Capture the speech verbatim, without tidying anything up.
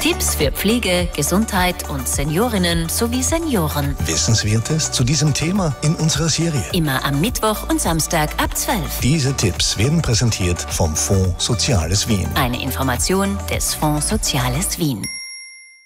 Tipps für Pflege, Gesundheit und Seniorinnen sowie Senioren. Wissenswertes zu diesem Thema in unserer Serie. Immer am Mittwoch und Samstag ab zwölf. Diese Tipps werden präsentiert vom Fonds Soziales Wien. Eine Information des Fonds Soziales Wien.